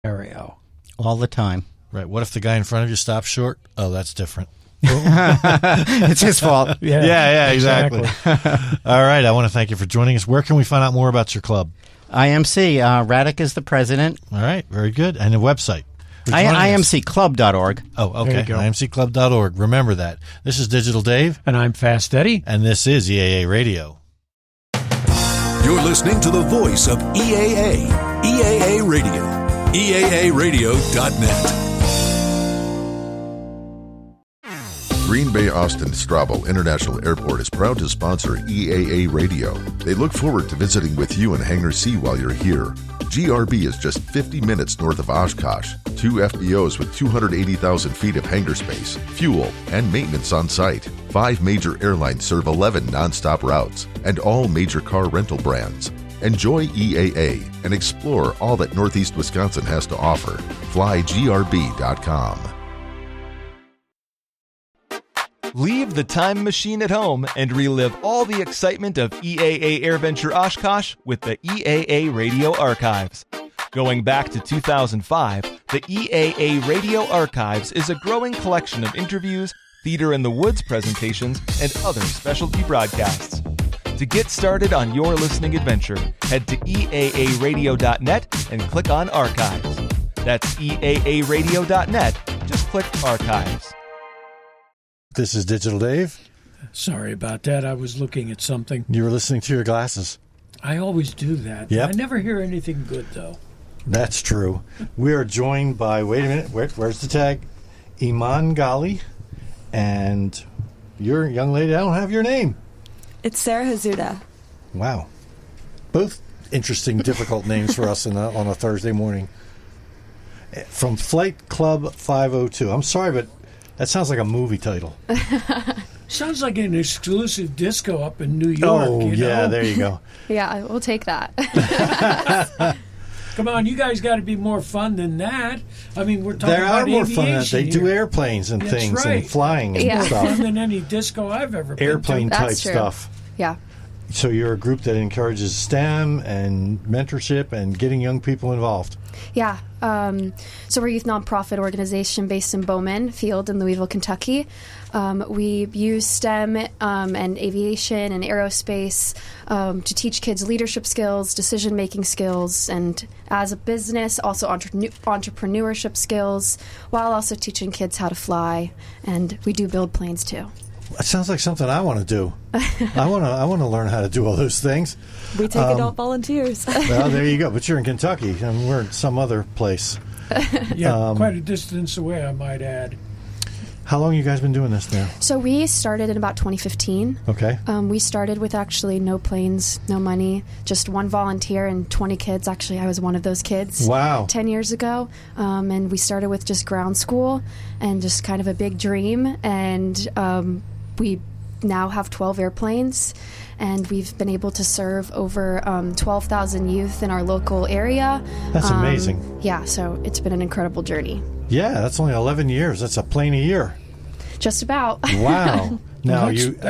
Stereo. All the time. Right. What if the guy in front of you stops short? Oh, that's different. It's his fault. Yeah, exactly. All right. I want to thank you for joining us. Where can we find out more about your club? IMC. Radek is the president. All right. Very good. And the website? IMCclub.org. Oh, okay. There you go. IMCclub.org. Remember that. This is Digital Dave. And I'm Fast Eddie. And this is EAA Radio. You're listening to the voice of EAA. EAA Radio. EAAradio.net. Green Bay Austin Strabo International Airport is proud to sponsor EAA Radio. They look forward to visiting with you in Hangar C while you're here. GRB is just 50 minutes north of Oshkosh. 2 FBOs with 280,000 feet of hangar space, fuel, and maintenance on site. 5 major airlines serve 11 nonstop routes and all major car rental brands. Enjoy EAA and explore all that Northeast Wisconsin has to offer. FlyGRB.com. Leave the time machine at home and relive all the excitement of EAA AirVenture Oshkosh with the EAA Radio Archives. Going back to 2005, the EAA Radio Archives is a growing collection of interviews, Theater in the Woods presentations, and other specialty broadcasts. To get started on your listening adventure, head to EAAradio.net and click on Archives. That's EAAradio.net. Just click Archives. This is Digital Dave. Sorry about that. I was looking at something. You were listening to your glasses. I always do that. Yep. I never hear anything good, though. That's true. We are joined by, wait a minute, where's the tag? Iman Ghali. And your young lady, I don't have your name. It's Sarah Hazuda. Wow. Both interesting, difficult names for us on a Thursday morning. From Flight Club 502. I'm sorry, but that sounds like a movie title. Sounds like an exclusive disco up in New York. Oh, you know? yeah, there you go. Yeah, we'll take that. Come on, you guys got to be more fun than that. I mean, we're talking There about are more fun than that. They aviation do here. airplanes and That's things right. and flying and Yeah. More stuff. fun than any disco I've ever been Airplane to. type That's true. stuff. Yeah. So you're a group that encourages STEM and mentorship and getting young people involved. Yeah. So we're a youth nonprofit organization based in Bowman Field in Louisville, Kentucky. We use STEM and aviation and aerospace to teach kids leadership skills, decision-making skills, and as a business, also entrepreneurship skills, while also teaching kids how to fly. And we do build planes, too. It sounds like something I want to do. I want to learn how to do all those things. We take adult volunteers. Well, there you go. But you're in Kentucky, and we're in some other place. Yeah, quite a distance away, I might add. How long you guys been doing this now? So we started in about 2015. Okay. We started with actually no planes, no money, just one volunteer and 20 kids. Actually, I was one of those kids. Wow. 10 years ago. And we started with just ground school and just kind of a big dream. And we now have 12 airplanes. And we've been able to serve over 12,000 youth in our local area. That's amazing. Yeah, so it's been an incredible journey. Yeah, that's only 11 years. That's a plane a year. Just about. Wow. Now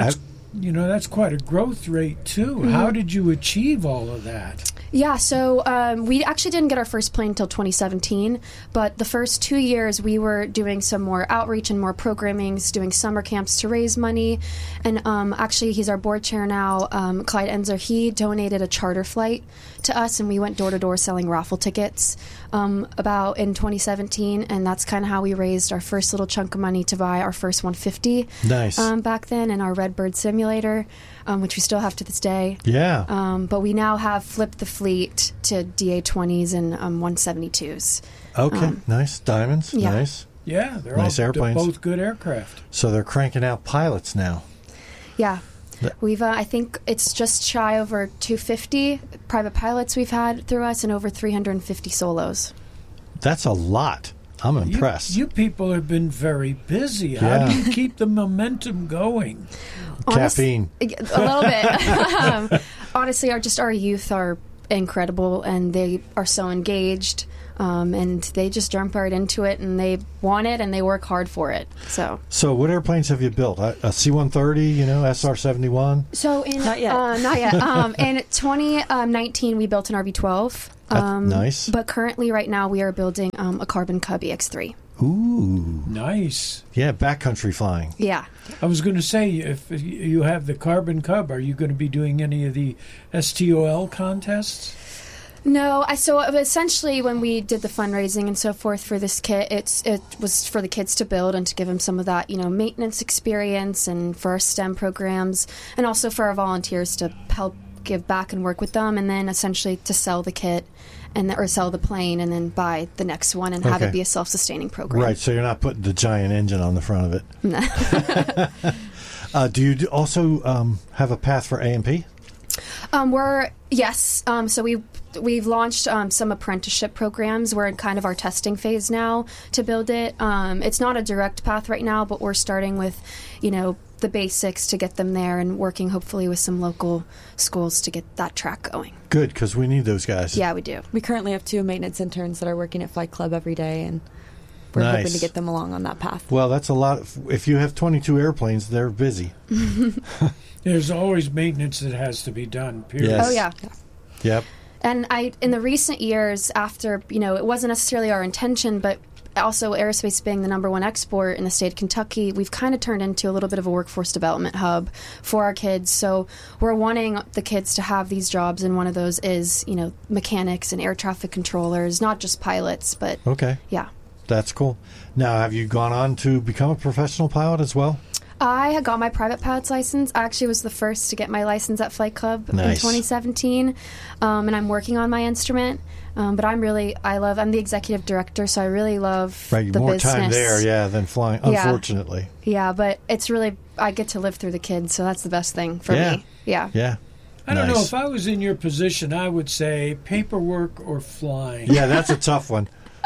That's quite a growth rate, too. Mm-hmm. How did you achieve all of that? Yeah, so we actually didn't get our first plane until 2017, but the first 2 years we were doing some more outreach and more programmings, doing summer camps to raise money. And actually, he's our board chair now, Clyde Enzer. He donated a charter flight to us, and we went door to door selling raffle tickets about in 2017, and that's kind of how we raised our first little chunk of money to buy our first 150. Nice. Back then, and our Redbird simulator, which we still have to this day. Yeah. But we now have flipped the fleet to DA-20s and 172s. Okay, nice. Diamonds, yeah. Nice. Yeah, they're Nice airplanes. They're both good aircraft. So they're cranking out pilots now. Yeah. We've, I think it's just shy over 250 private pilots we've had through us and over 350 solos. That's a lot. I'm impressed. You people have been very busy. Yeah. How do you keep the momentum going? Caffeine. A little bit. Honestly, our youth are incredible, and they are so engaged, and they just jump right into it, and they want it, and they work hard for it. So what airplanes have you built? A C-130, SR-71? So in not yet. In 2019, we built an RB-12. Nice. But currently, right now, we are building a Carbon Cub EX3. Ooh. Nice. Yeah, backcountry flying. Yeah. I was going to say, if you have the Carbon Cub, are you going to be doing any of the STOL contests? No, so essentially when we did the fundraising and so forth for this kit, it was for the kids to build and to give them some of that, maintenance experience, and for our STEM programs, and also for our volunteers to help give back and work with them, and then essentially to sell the kit or sell the plane and then buy the next one and have it be a self-sustaining program. Right, so you're not putting the giant engine on the front of it. No. Do you also have a path for A&P? Yes. So we've launched some apprenticeship programs. We're in kind of our testing phase now to build it. It's not a direct path right now, but we're starting with, the basics to get them there, and working hopefully with some local schools to get that track going. Good, because we need those guys. Yeah, we do. We currently have 2 maintenance interns that are working at Flight Club every day, and we're hoping to get them along on that path. Well, that's a lot. If you have 22 airplanes, they're busy. There's always maintenance that has to be done, period. Yes. Oh, yeah. Yep. And in the recent years, after, it wasn't necessarily our intention, but also aerospace being the #1 export in the state of Kentucky, we've kind of turned into a little bit of a workforce development hub for our kids. So we're wanting the kids to have these jobs, and one of those is, mechanics and air traffic controllers, not just pilots, but Okay. yeah. That's cool. Now, have you gone on to become a professional pilot as well? I had got my private pilot's license. I actually was the first to get my license at Flight Club in 2017, and I'm working on my instrument. But I'm the executive director, so I really love the more business. time there, than flying, unfortunately. Yeah, but it's really, I get to live through the kids, so that's the best thing for me. Yeah. Yeah. I don't know. If I was in your position, I would say paperwork or flying. Yeah, that's a tough one.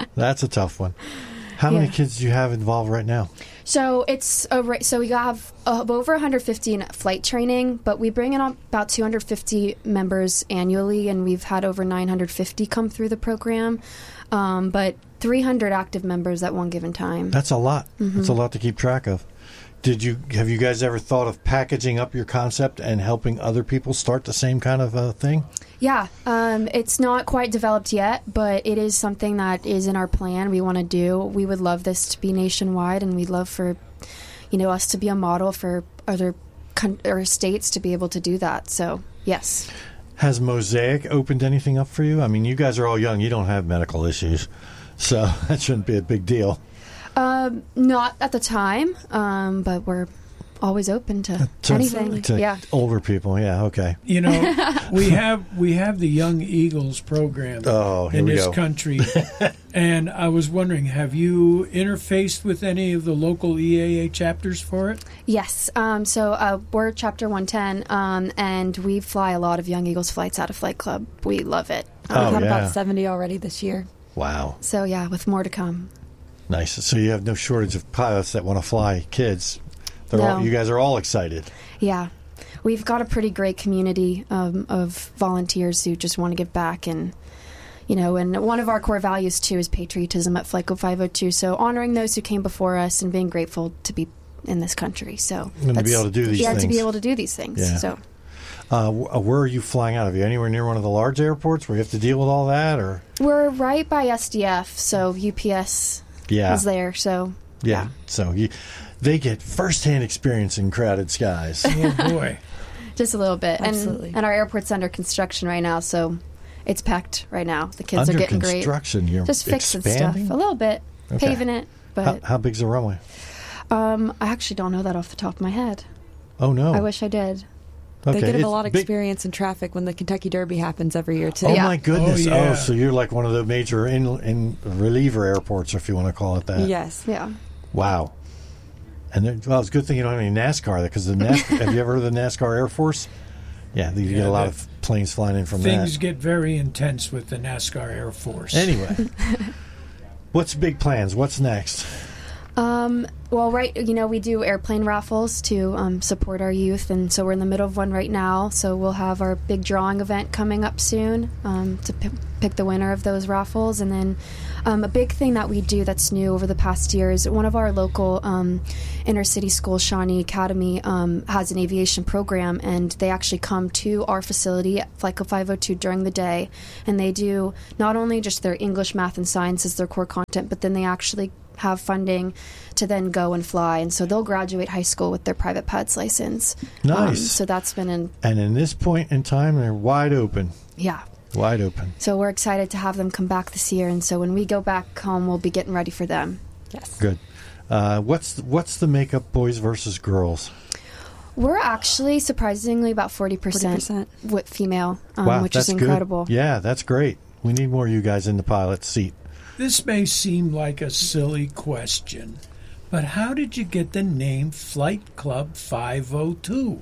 How many kids do you have involved right now? So so we have over 150 in flight training, but we bring in about 250 members annually, and we've had over 950 come through the program, but 300 active members at one given time. That's a lot. Mm-hmm. That's a lot to keep track of. Have you guys ever thought of packaging up your concept and helping other people start the same kind of thing? Yeah, it's not quite developed yet, but it is something that is in our plan. We want to do. We would love this to be nationwide, and we'd love for, us to be a model for other states to be able to do that. So, yes. Has Mosaic opened anything up for you? I mean, you guys are all young. You don't have medical issues, so that shouldn't be a big deal. Not at the time, but we're always open to anything. To older people, yeah, okay. We have the Young Eagles program in this country, and I was wondering, have you interfaced with any of the local EAA chapters for it? Yes, so we're Chapter 110, and we fly a lot of Young Eagles flights out of Flight Club. We love it. We've had about 70 already this year. Wow. So, yeah, with more to come. Nice. So you have no shortage of pilots that want to fly kids. You guys are all excited. Yeah. We've got a pretty great community of volunteers who just want to give back. And, and one of our core values, too, is patriotism at Flight Club 502. So honoring those who came before us and being grateful to be in this country. So and to be able to do these things. Yeah, to be able to do these things. Yeah. So. Where are you flying out of? Are you anywhere near one of the large airports where you have to deal with all that? Or we're right by SDF, so UPS is there. So yeah. So they get first-hand experience in crowded skies. Oh, boy. Just a little bit. Absolutely. And our airport's under construction right now, so it's packed right now. The kids are getting great. Under construction, you're just fixing expanding? stuff. A little bit. Okay. Paving it. But how big's the runway? I actually don't know that off the top of my head. Oh, no. I wish I did. Okay. They get a lot of experience in traffic when the Kentucky Derby happens every year, too. Oh, my goodness. Oh, yeah. So you're like one of the major in reliever airports, if you want to call it that. Yes. Yeah. Wow. And it's a good thing you don't have any NASCAR, because have you ever heard of the NASCAR Air Force? Yeah, you get a lot of planes flying in from that. Things get very intense with the NASCAR Air Force. Anyway, what's big plans? What's next? Well, we do airplane raffles to support our youth, and so we're in the middle of one right now. So we'll have our big drawing event coming up soon to pick the winner of those raffles. And then a big thing that we do that's new over the past year is one of our local inner city schools, Shawnee Academy, has an aviation program, and they actually come to our facility at Flight Club 502 during the day, and they do not only just their English, math, and science as their core content, but then they actually have funding to then go and fly, and so they'll graduate high school with their private pilot's license. Nice. So that's been and in this point in time, they're wide open. Yeah. Wide open. So we're excited to have them come back this year, and so when we go back home, we'll be getting ready for them. Yes. Good. What's the makeup, boys versus girls? We're actually surprisingly about 40% with female, wow, which is incredible. Good. Yeah, that's great. We need more of you guys in the pilot seat. This may seem like a silly question, but how did you get the name Flight Club 502?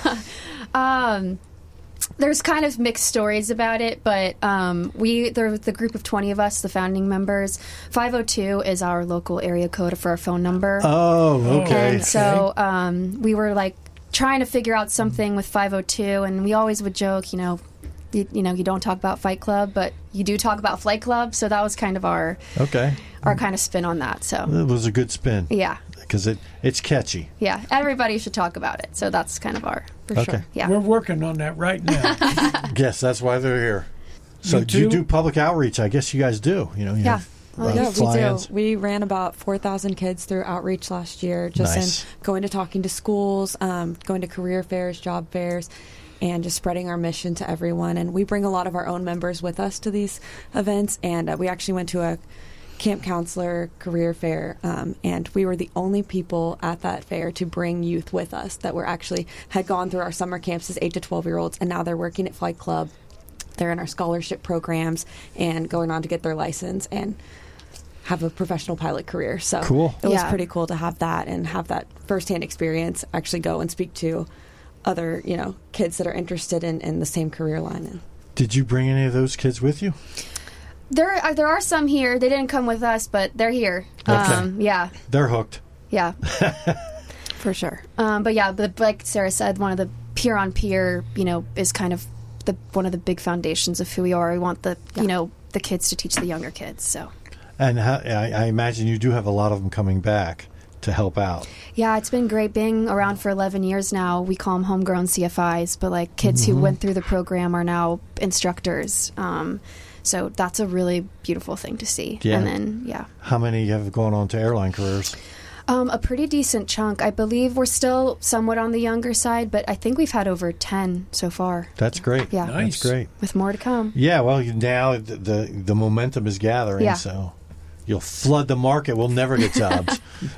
There's kind of mixed stories about it, but there's the group of 20 of us, the founding members. 502 is our local area code for our phone number. Oh, okay. And so we were like trying to figure out something with 502, and we always would joke, you don't talk about Fight Club, but you do talk about Flight Club. So that was kind of our kind of spin on that. So it was a good spin. Yeah. Because it's catchy. Yeah, everybody should talk about it. So that's kind of sure. Yeah, we're working on that right now. Yes, that's why they're here. So do you do public outreach? I guess you guys do. You have, we do. We ran about 4,000 kids through outreach last year, just in going to talking to schools, going to career fairs, job fairs, and just spreading our mission to everyone. And we bring a lot of our own members with us to these events. And we actually went to a camp counselor career fair, and we were the only people at that fair to bring youth with us that had gone through our summer camps as 8 to 12-year-olds, and now they're working at Flight Club. They're in our scholarship programs and going on to get their license and have a professional pilot career. So cool. It was pretty cool to have that and have that firsthand experience, actually go and speak to other kids that are interested in the same career line. Did you bring any of those kids with you? There are some here. They didn't come with us, but they're here. Okay. Yeah. They're hooked. Yeah. For sure. But like Sarah said, one of the peer-on-peer, is kind of one of the big foundations of who we are. We want the kids to teach the younger kids. So. And I imagine you do have a lot of them coming back to help out. Yeah, it's been great being around for 11 years now. We call them homegrown CFIs, but like kids who went through the program are now instructors. So that's a really beautiful thing to see. Yeah. And then, How many have gone on to airline careers? A pretty decent chunk. I believe we're still somewhat on the younger side, but I think we've had over 10 so far. That's great. Yeah. Nice. That's great. With more to come. Yeah, well, now the momentum is gathering, so you'll flood the market. We'll never get jobs.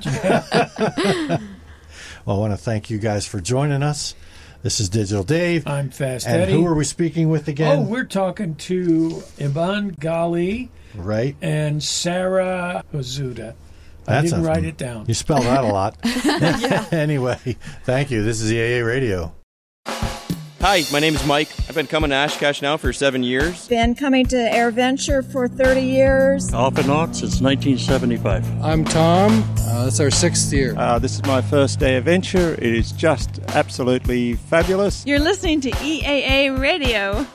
Well, I want to thank you guys for joining us. This is Digital Dave. I'm Fast and Eddie. Who are we speaking with again? Oh, we're talking to Iban Ghali. Right. And Sarah Ozuda. I didn't write it down. You spelled that a lot. Anyway, thank you. This is EAA Radio. Hi, my name is Mike. I've been coming to Oshkosh now for 7 years. Been coming to AirVenture for 30 years. Off and on since 1975. I'm Tom. It's our 6th year. This is my first day of venture. It is just absolutely fabulous. You're listening to EAA Radio.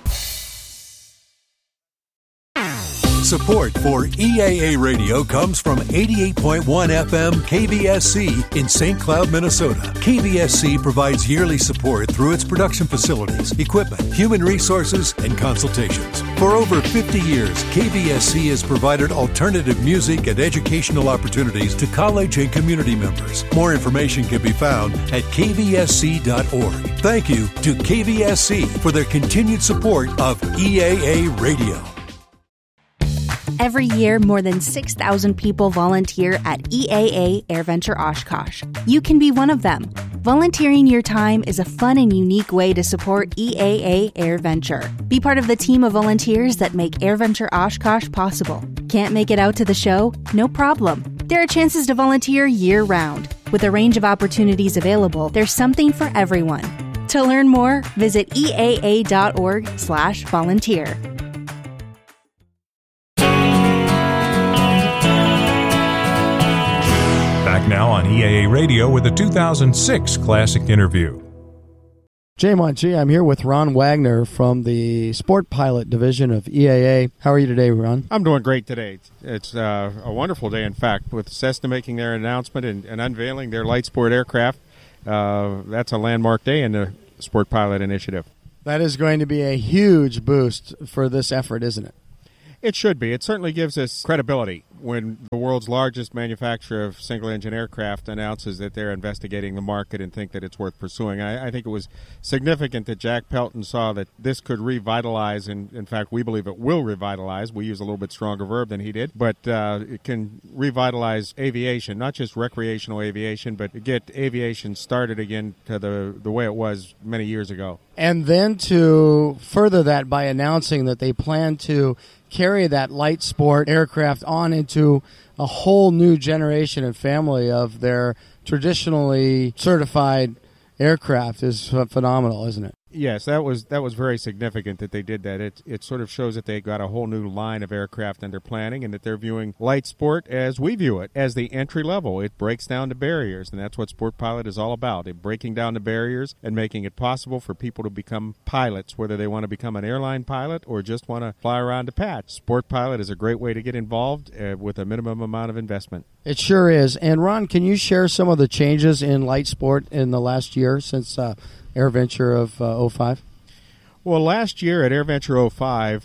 Support for EAA Radio comes from 88.1 FM KVSC in St. Cloud, Minnesota. KVSC provides yearly support through its production facilities, equipment, human resources, and consultations. For over 50 years, KVSC has provided alternative music and educational opportunities to college and community members. More information can be found at kvsc.org. Thank you to KVSC for their continued support of EAA Radio. Every year, more than 6,000 people volunteer at EAA AirVenture Oshkosh. You can be one of them. Volunteering your time is a fun and unique way to support EAA AirVenture. Be part of the team of volunteers that make AirVenture Oshkosh possible. Can't make it out to the show? No problem. There are chances to volunteer year-round. With a range of opportunities available, there's something for everyone. To learn more, visit eaa.org/volunteer. Back Now on EAA Radio with the 2006 Classic Interview. Jay Monchi, I'm here with Ron Wagner from the Sport Pilot Division of EAA. How are you today, Ron? I'm doing great today. It's a wonderful day, in fact, with Cessna making their announcement and unveiling their light sport aircraft. That's a landmark day in the Sport Pilot Initiative. That is going to be a huge boost for this effort, isn't it? It should be. It certainly gives us credibility when the world's largest manufacturer of single-engine aircraft announces that they're investigating the market and think that it's worth pursuing. I think it was significant that Jack Pelton saw that this could revitalize, and in fact, we believe it will revitalize. We use a little bit stronger verb than he did, but it can revitalize aviation, not just recreational aviation, but get aviation started again to the way it was many years ago. And then to further that by announcing that they plan to carry that light sport aircraft on into a whole new generation and family of their traditionally certified aircraft is phenomenal, isn't it? Yes, that was very significant that they did that. It sort of shows that they got a whole new line of aircraft under planning and that they're viewing light sport as we view it, as the entry level. It breaks down the barriers, and that's what Sport Pilot is all about. It's breaking down the barriers and making it possible for people to become pilots, whether they want to become an airline pilot or just want to fly around a patch. Sport Pilot is a great way to get involved with a minimum amount of investment. It sure is. And Ron, can you share some of the changes in light sport in the last year since AirVenture of 05? Well, last year at AirVenture 05,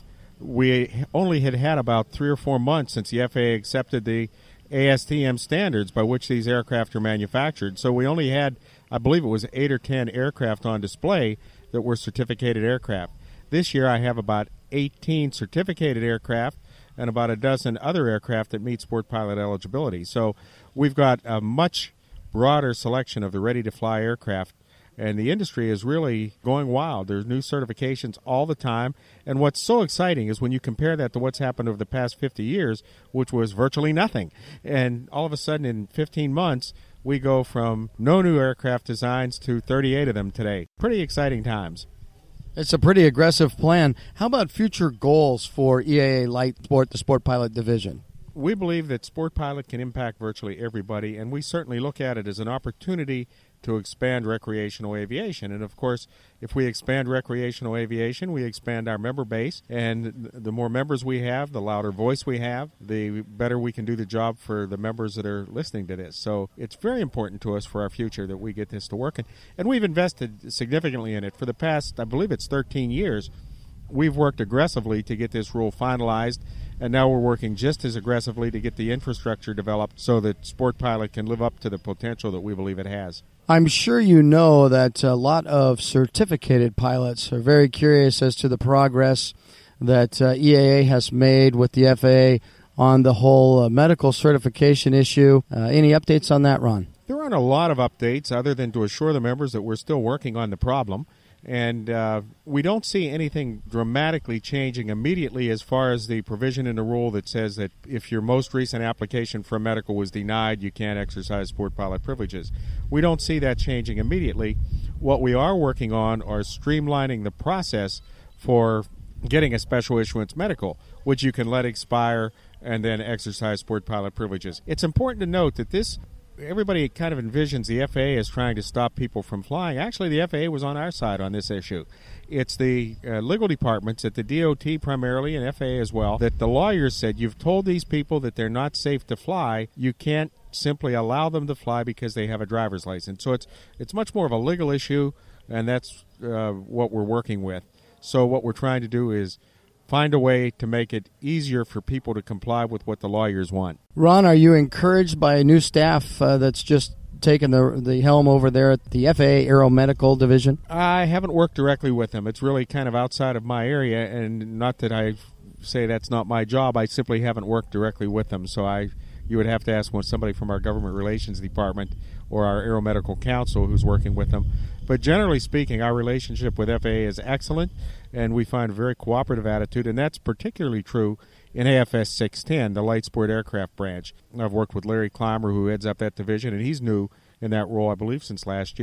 we only had about 3 or 4 months since the FAA accepted the ASTM standards by which these aircraft are manufactured. So we only had, I believe it was 8 or 10 aircraft on display that were certificated aircraft. This year I have about 18 certificated aircraft and about a dozen other aircraft that meet Sport Pilot eligibility. So we've got a much broader selection of the ready-to-fly aircraft, and the industry is really going wild. There's new certifications all the time, and what's so exciting is when you compare that to what's happened over the past 50 years, which was virtually nothing. And all of a sudden, in 15 months, we go from no new aircraft designs to 38 of them today. Pretty exciting times. It's a pretty aggressive plan. How about future goals for EAA Light Sport, the Sport Pilot Division? We believe that Sport Pilot can impact virtually everybody, and we certainly look at it as an opportunity to expand recreational aviation. And of course, if we expand recreational aviation, we expand our member base, and the more members we have, the louder voice we have, the better we can do the job for the members that are listening to this. So it's very important to us for our future that we get this to work. And we've invested significantly in it. For the past, I believe it's 13 years, we've worked aggressively to get this rule finalized, and now we're working just as aggressively to get the infrastructure developed so that Sport Pilot can live up to the potential that we believe it has. I'm sure you know that a lot of certificated pilots are very curious as to the progress that EAA has made with the FAA on the whole medical certification issue. Any updates on that, Ron? There aren't a lot of updates other than to assure the members that we're still working on the problem. And we don't see anything dramatically changing immediately as far as the provision in the rule that says that if your most recent application for a medical was denied, you can't exercise Sport Pilot privileges. We don't see that changing immediately. What we are working on are streamlining the process for getting a special issuance medical, which you can let expire and then exercise Sport Pilot privileges. It's important to note that everybody kind of envisions the FAA as trying to stop people from flying. Actually, the FAA was on our side on this issue. It's the legal departments at the DOT primarily and FAA as well that the lawyers said, you've told these people that they're not safe to fly. You can't simply allow them to fly because they have a driver's license. So it's much more of a legal issue, and that's what we're working with. So what we're trying to do is find a way to make it easier for people to comply with what the lawyers want. Ron, are you encouraged by a new staff that's just taken the helm over there at the FAA Aeromedical Division? I haven't worked directly with them. It's really kind of outside of my area, and not that I say that's not my job. I simply haven't worked directly with them, so you would have to ask somebody from our government relations department or our aeromedical council who's working with them. But generally speaking, our relationship with FAA is excellent, and we find a very cooperative attitude, and that's particularly true in AFS 610, the Light Sport Aircraft Branch. I've worked with Larry Clymer, who heads up that division, and he's new in that role, I believe, since last year.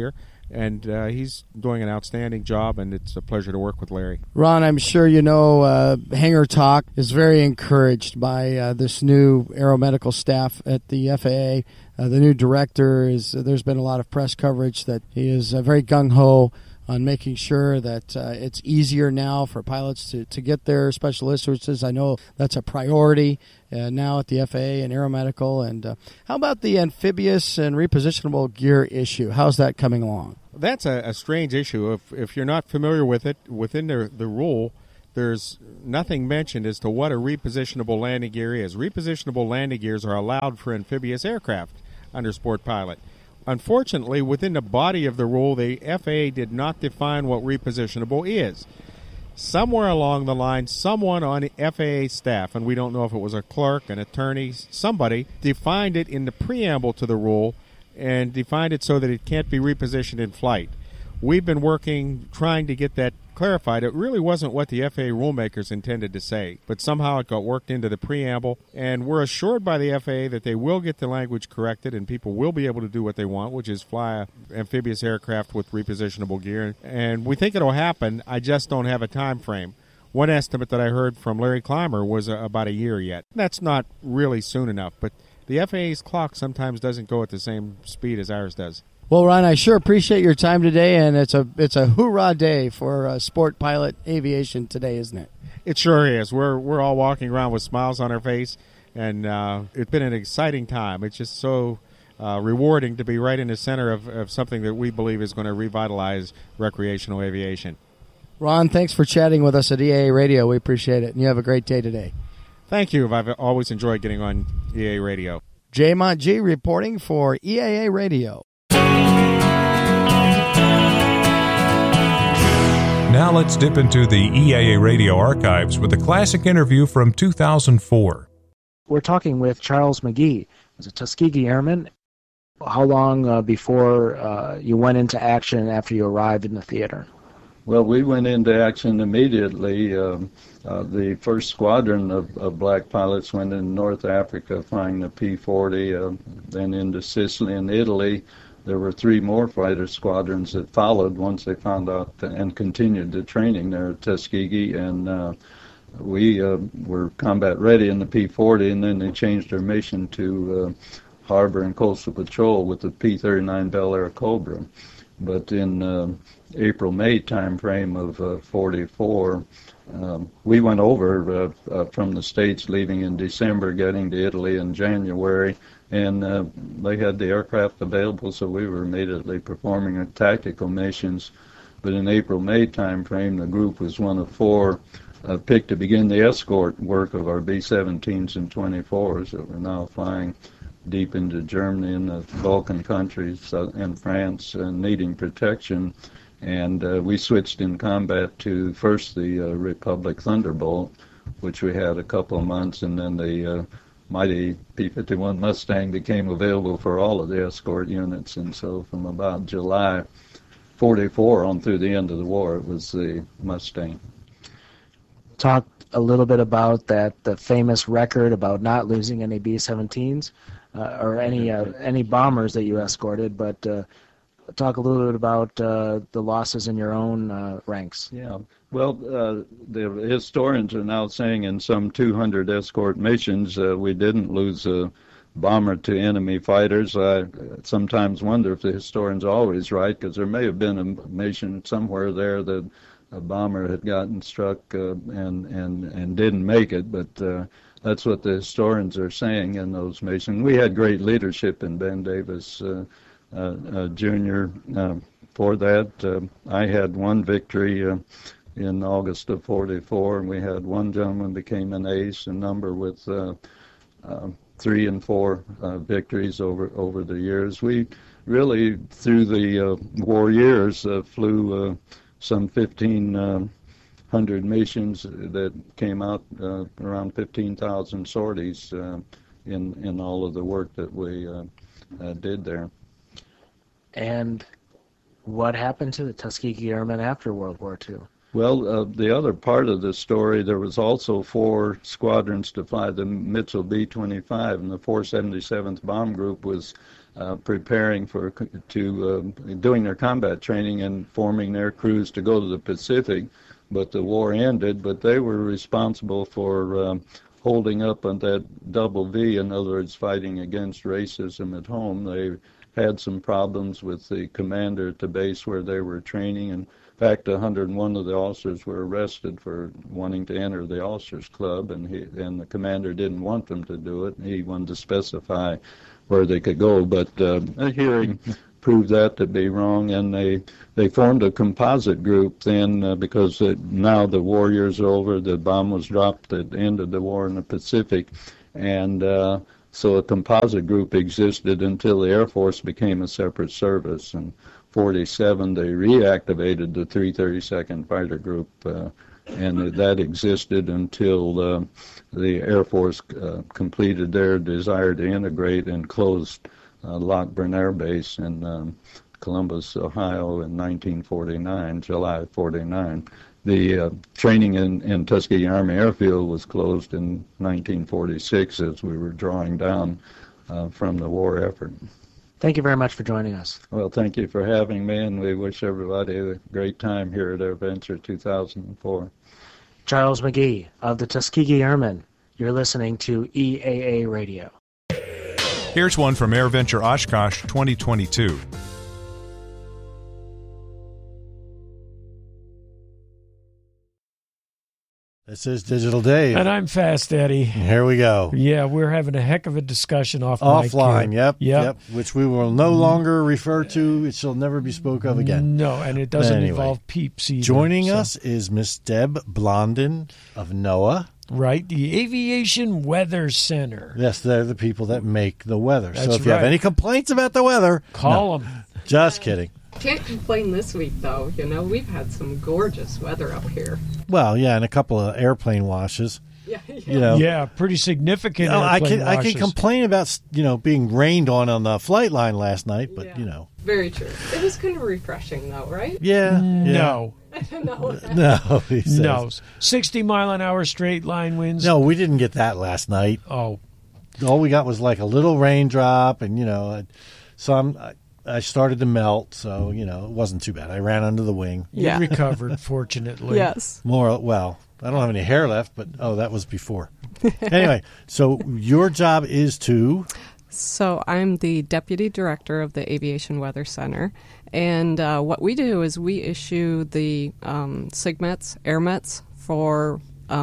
And he's doing an outstanding job, and it's a pleasure to work with Larry. Ron, I'm sure you know Hangar Talk is very encouraged by this new aeromedical staff at the FAA. The new director there's been a lot of press coverage that he is very gung-ho on making sure that it's easier now for pilots to get their special licenses. I know that's a priority now at the FAA and Aeromedical. And how about the amphibious and repositionable gear issue? How's that coming along? That's a strange issue. If you're not familiar with it, within the rule, there's nothing mentioned as to what a repositionable landing gear is. Repositionable landing gears are allowed for amphibious aircraft under Sport Pilot. Unfortunately, within the body of the rule, the FAA did not define what repositionable is. Somewhere along the line, someone on the FAA staff, and we don't know if it was a clerk, an attorney, somebody, defined it in the preamble to the rule and defined it so that it can't be repositioned in flight. We've been working, trying to get that clarified. It really wasn't what the FAA rulemakers intended to say, but somehow it got worked into the preamble, and we're assured by the FAA that they will get the language corrected and people will be able to do what they want, which is fly amphibious aircraft with repositionable gear, and we think it'll happen. I just don't have a time frame. One estimate that I heard from Larry Clymer was about a year yet. That's not really soon enough, but the FAA's clock sometimes doesn't go at the same speed as ours does. Well, Ron, I sure appreciate your time today, and it's a hoorah day for Sport Pilot Aviation today, isn't it? It sure is. We're all walking around with smiles on our face, and it's been an exciting time. It's just so rewarding to be right in the center of something that we believe is going to revitalize recreational aviation. Ron, thanks for chatting with us at EAA Radio. We appreciate it, and you have a great day today. Thank you. I've always enjoyed getting on EAA Radio. Jay Montg reporting for EAA Radio. Now let's dip into the EAA Radio archives with a classic interview from 2004. We're talking with Charles McGee, who's a Tuskegee Airman. How long before you went into action after you arrived in the theater? Well, we went into action immediately. The first squadron of black pilots went in North Africa flying the P-40, then into Sicily and Italy. There were 3 more fighter squadrons that followed once they found out and continued the training there at Tuskegee, and we were combat ready in the P-40, and then they changed their mission to Harbor and Coastal Patrol with the P-39 Bel Air Cobra. But in April-May time frame of 44, we went over from the States, leaving in December, getting to Italy in January, and they had the aircraft available, so we were immediately performing tactical missions. But in April-May time frame, the group was one of 4 picked to begin the escort work of our B-17s and 24s that were now flying deep into Germany and the Balkan countries and France, needing protection. And we switched in combat to first the Republic Thunderbolt, which we had a couple of months, and then the mighty P-51 Mustang became available for all of the escort units. And so from about July 44 on through the end of the war, it was the Mustang. Talk a little bit about the famous record about not losing any B-17s or any bombers that you escorted, but talk a little bit about the losses in your own ranks. Yeah. Well, the historians are now saying in some 200 escort missions we didn't lose a bomber to enemy fighters. I sometimes wonder if the historian's always right, because there may have been a mission somewhere there that a bomber had gotten struck and didn't make it, but that's what the historians are saying in those missions. We had great leadership in Ben Davis Jr. For that. I had one victory in August of 44, and we had one gentleman became an ace, a number with 3 and 4 victories over the years. We really, through the war years, flew some 1,500 missions that came out around 15,000 sorties in all of the work that we did there. And what happened to the Tuskegee Airmen after World War II? Well, the other part of the story, there was also 4 squadrons to fly the Mitchell B-25, and the 477th Bomb Group was preparing doing their combat training and forming their crews to go to the Pacific. But the war ended, but they were responsible for holding up on that double V, in other words, fighting against racism at home. They had some problems with the commander at the base where they were training, and in fact, 101 of the officers were arrested for wanting to enter the officers' club, and the commander didn't want them to do it. He wanted to specify where they could go, but a hearing proved that to be wrong, and they formed a composite group then because now the war years are over, the bomb was dropped at the end of the war in the Pacific, and so a composite group existed until the Air Force became a separate service. And 47, they reactivated the 332nd Fighter Group, and that existed until the Air Force completed their desire to integrate and closed Lockburn Air Base in Columbus, Ohio in 1949, July 49. The training in Tuskegee Army Airfield was closed in 1946 as we were drawing down from the war effort. Thank you very much for joining us. Well, thank you for having me, and we wish everybody a great time here at AirVenture 2004. Charles McGee of the Tuskegee Airmen. You're listening to EAA Radio. Here's one from AirVenture Oshkosh 2022. This is Digital Dave. And I'm Fast Eddie. Here we go. Yeah, we're having a heck of a discussion offline. Yep. Which we will no longer refer to. It shall never be spoke of again. No, and it doesn't involve peeps either. Joining us is Miss Deb Blondin of NOAA. Right, the Aviation Weather Center. Yes, they're the people that make the weather. That's so if you have any complaints about the weather, call them. Just kidding. Can't complain this week, though. You know, we've had some gorgeous weather up here. Well, yeah, and a couple of airplane washes. Yeah. You know, yeah, pretty significant. I can complain about being rained on the flight line last night, but very true. It was kind of refreshing, though, right? Yeah. No. No. 60-mile-an-hour straight line winds. No, we didn't get that last night. Oh, all we got was like a little raindrop, and so I started to melt, so it wasn't too bad. I ran under the wing. You recovered, fortunately. Yes. I don't have any hair left, but that was before. Anyway, so your job is to. So I'm the Deputy Director of the Aviation Weather Center, and what we do is we issue the SIGMETs, AirMets for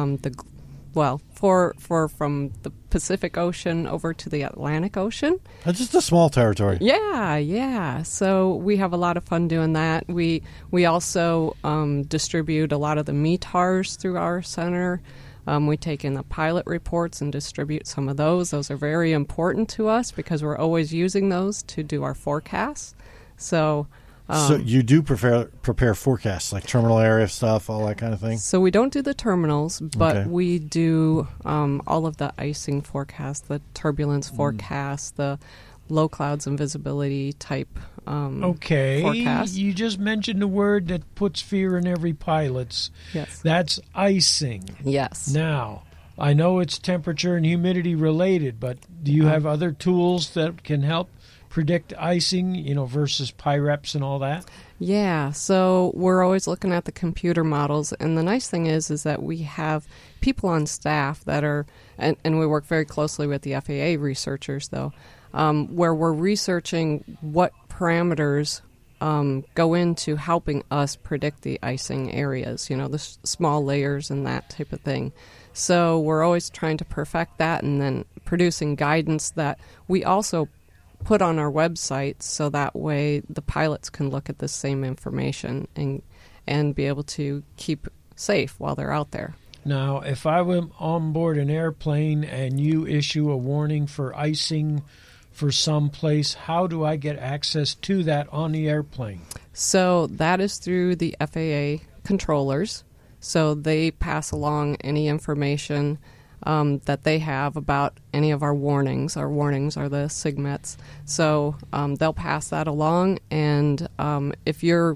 from the Pacific Ocean over to the Atlantic Ocean. Just a small territory. Yeah. So we have a lot of fun doing that. We also distribute a lot of the METARs through our center. We take in the pilot reports and distribute some of those. Those are very important to us because we're always using those to do our forecasts. So you do prepare forecasts, like terminal area stuff, all that kind of thing? So we don't do the terminals, but we do all of the icing forecasts, the turbulence forecasts, the low clouds and visibility type forecasts. You just mentioned a word that puts fear in every pilot's. Yes. That's icing. Yes. Now, I know it's temperature and humidity related, but do you have other tools that can help predict icing, versus PIREPs and all that? Yeah, so we're always looking at the computer models, and the nice thing is that we have people on staff that are, and we work very closely with the FAA researchers, though, where we're researching what parameters go into helping us predict the icing areas, the small layers and that type of thing. So we're always trying to perfect that and then producing guidance that we also put on our website so that way the pilots can look at the same information and be able to keep safe while they're out there. Now, if I were on board an airplane and you issue a warning for icing for some place, how do I get access to that on the airplane? So that is through the FAA controllers. So they pass along any information that they have about any of our warnings. Our warnings are the SIGMETs. So they'll pass that along, and if you're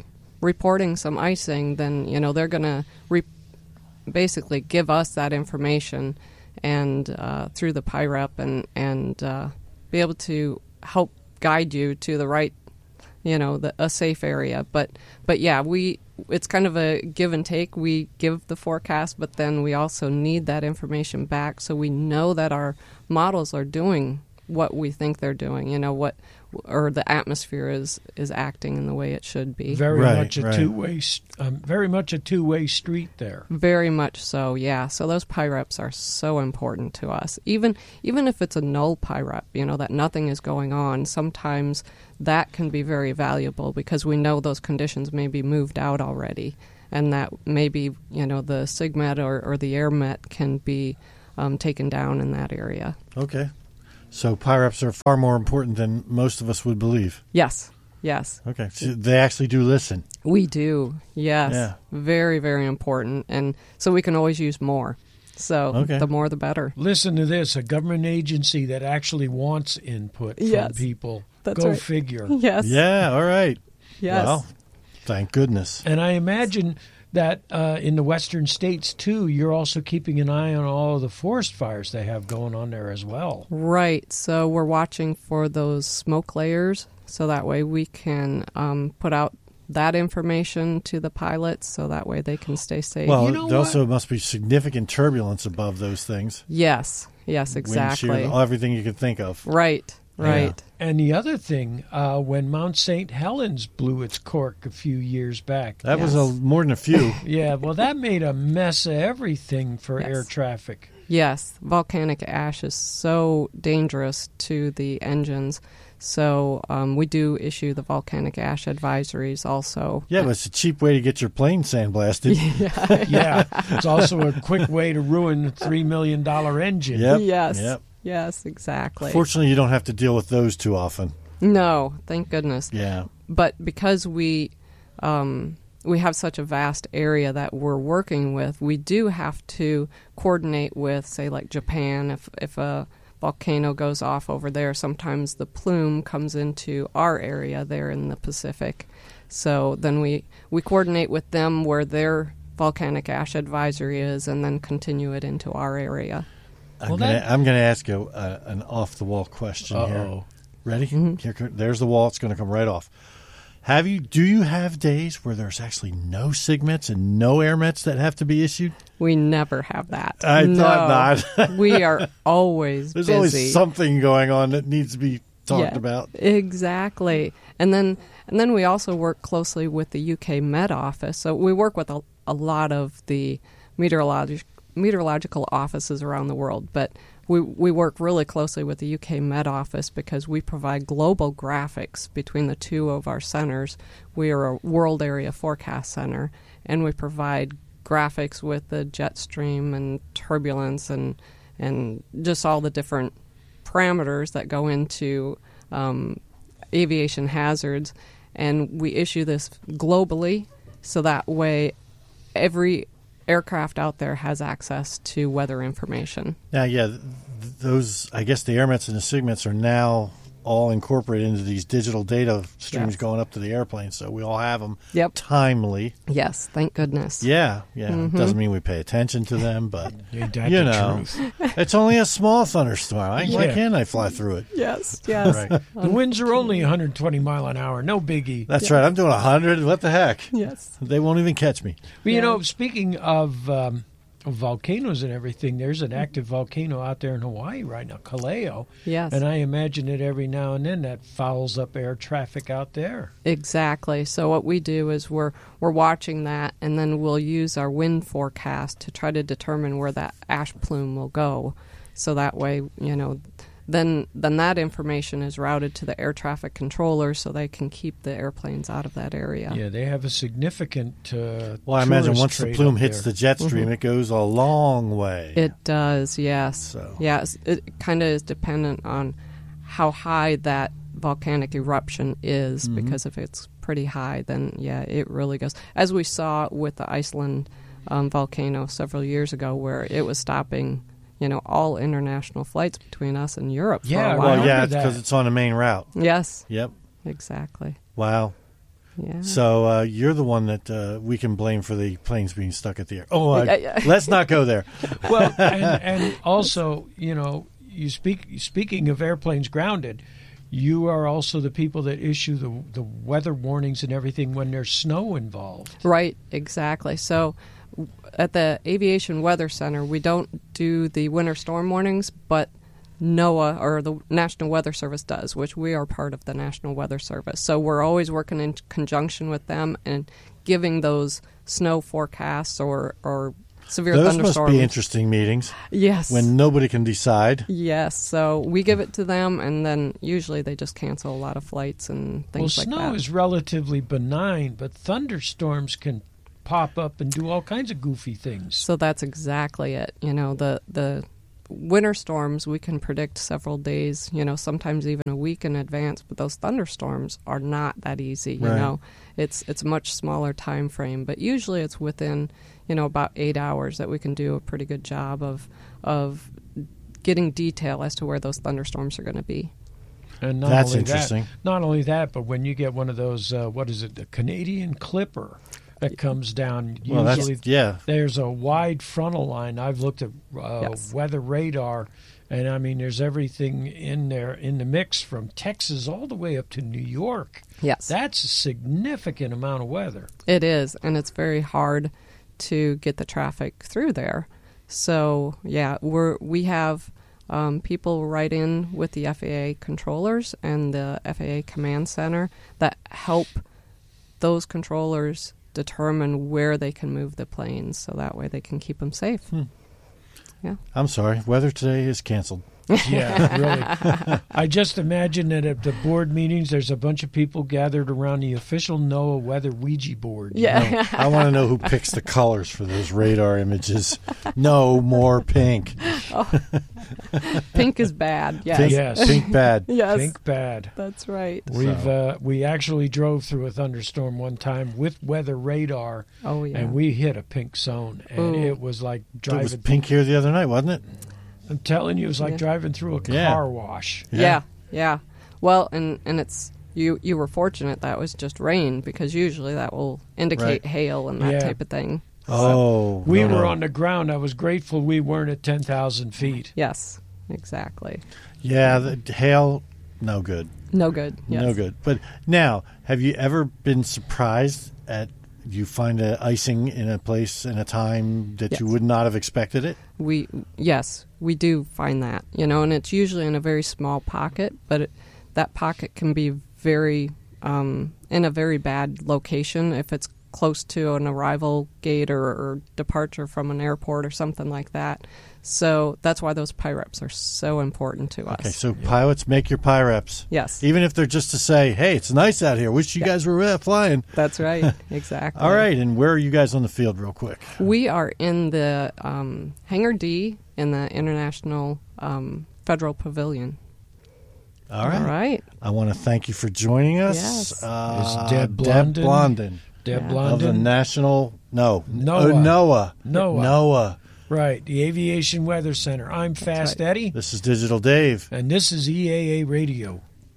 reporting some icing, then they're going to basically give us that information and through the PIREP and be able to help guide you to the right, a safe area. But yeah, it's kind of a give and take. We give the forecast, but then we also need that information back so we know that our models are doing what we think they're doing, or the atmosphere is acting in the way it should be. Very much a two-way street there. Very much so, yeah. So those PIREPs are so important to us. Even if it's a null PIREP, that nothing is going on, sometimes that can be very valuable because we know those conditions may be moved out already, and that maybe, the SIGMET or the AirMet can be taken down in that area. Okay. So PIREPs are far more important than most of us would believe. Yes. Okay. So they actually do listen. We do. Yes. Yeah. Very, very important. And so we can always use more. So the more the better. Listen to this, a government agency that actually wants input from people. That's Go right. figure. Yes. Yeah, all right. Yes. Well, thank goodness. And I imagine that in the western states, too, you're also keeping an eye on all of the forest fires they have going on there as well. Right. So we're watching for those smoke layers, so that way we can put out that information to the pilots, so that way they can stay safe. Well, there also must be significant turbulence above those things. Yes, exactly. Wind shear, everything you could think of. Right. Yeah. And the other thing, when Mount St. Helens blew its cork a few years back. That was more than a few. Yeah, well, that made a mess of everything for air traffic. Yes, volcanic ash is so dangerous to the engines. So we do issue the volcanic ash advisories also. Yeah, but it's a cheap way to get your plane sandblasted. Yeah, it's also a quick way to ruin a $3 million engine. Yep. Yes, exactly. Fortunately, you don't have to deal with those too often. No, thank goodness. Yeah. But because we have such a vast area that we're working with, we do have to coordinate with, say, like Japan. If a volcano goes off over there, sometimes the plume comes into our area there in the Pacific. So then we coordinate with them where their volcanic ash advisory is and then continue it into our area. I'm going to ask you an off-the-wall question here. Ready? Mm-hmm. There's the wall. It's going to come right off. Do you have days where there's actually no SIGMETs and no AirMets that have to be issued? We never have that. I thought not. We are always There's busy. always something going on that needs to be talked about. Exactly. And then we also work closely with the UK Met Office. So we work with a lot of the meteorological offices around the world, but we work really closely with the UK Met Office because we provide global graphics between the two of our centers. We are a world area forecast center, and we provide graphics with the jet stream and turbulence and just all the different parameters that go into aviation hazards. And we issue this globally, so that way every aircraft out there has access to weather information. Now, those, I guess the AirMets and the SIGMETs are now all incorporated into these digital data streams going up to the airplane, so we all have them timely. Yes, thank goodness. Yeah. Mm-hmm. Doesn't mean we pay attention to them, but, truth. It's only a small thunderstorm. Why can't I fly through it? Yes. Right. The winds are only 120 mile an hour. No biggie. That's right. I'm doing 100. What the heck? Yes. They won't even catch me. Well, speaking of volcanoes and everything, there's an active volcano out there in Hawaii right now, Kaleo. Yes. And I imagine that every now and then that fouls up air traffic out there. Exactly. So what we do is we're watching that, and then we'll use our wind forecast to try to determine where that ash plume will go. So that way, then that information is routed to the air traffic controller so they can keep the airplanes out of that area. Yeah, they have a significant well, I imagine once the plume hits the jet stream, it goes a long way. It does, yes. So. Yes, it kind of is dependent on how high that volcanic eruption is, because if it's pretty high, then, it really goes. As we saw with the Iceland volcano several years ago, where it was stopping all international flights between us and Europe for a while. Well, because it's on the main route. Yes. Yep. Exactly. Wow. Yeah. So you're the one that we can blame for the planes being stuck at the air. Let's not go there. Well, and also, speaking of airplanes grounded, you are also the people that issue the weather warnings and everything when there's snow involved. Right, exactly. So at the Aviation Weather Center, we don't do the winter storm warnings, but NOAA, or the National Weather Service, does, which we are part of the National Weather Service. So we're always working in conjunction with them and giving those snow forecasts or severe thunderstorms. Those must be interesting meetings. Yes. When nobody can decide. Yes. So we give it to them, and then usually they just cancel a lot of flights and things like that. Well, snow is relatively benign, but thunderstorms can pop up and do all kinds of goofy things. So that's exactly it. The winter storms we can predict several days, sometimes even a week in advance, but those thunderstorms are not that easy. It's a much smaller time frame, but usually it's within about 8 hours that we can do a pretty good job of getting detail as to where those thunderstorms are going to be. And that's interesting. Not only that, but when you get one of those, the Canadian Clipper that comes down, usually there's a wide frontal line. I've looked at weather radar, and I mean, there's everything in there in the mix from Texas all the way up to New York. Yes. That's a significant amount of weather. It is, and it's very hard to get the traffic through there. So, we have people write in with the FAA controllers and the FAA command center that help those controllers determine where they can move the planes, so that way they can keep them safe. Yeah. I'm sorry, weather today is canceled. Yeah, really. I just imagine that at the board meetings, there's a bunch of people gathered around the official NOAA weather Ouija board. Yeah. I want to know who picks the colors for those radar images. No more pink. Oh. Pink is bad. Yes. Pink bad. Yes. Pink bad. That's right. We actually drove through a thunderstorm one time with weather radar. Oh, yeah. And we hit a pink zone, and it was like driving. It was pink here the other night, wasn't it? I'm telling you, it was like driving through a car wash. Yeah. Well, and it's you were fortunate that was just rain, because usually that will indicate hail and that type of thing. Oh, we were on the ground. I was grateful we weren't at 10,000 feet. Yes, exactly. Yeah, the hail, no good. No good. Yes. No good. But now, have you ever been surprised at you find icing in a place in a time that you would not have expected it? We do find that, and it's usually in a very small pocket, but that pocket can be very in a very bad location if it's close to an arrival gate or departure from an airport or something like that. So that's why those PIREPs are so important to us. Okay, so pilots, make your PIREPs. Yes. Even if they're just to say, hey, it's nice out here. Wish you guys were flying. That's right. Exactly. All right, and where are you guys on the field real quick? We are in the Hangar D in the International Federal Pavilion. All right. All right. I want to thank you for joining us. Yes. Is Deb Blondin. Deb Blondin. Of the National... NOAA. NOAA. Right, the Aviation Weather Center. I'm Fast Eddie. This is Digital Dave. And this is EAA Radio.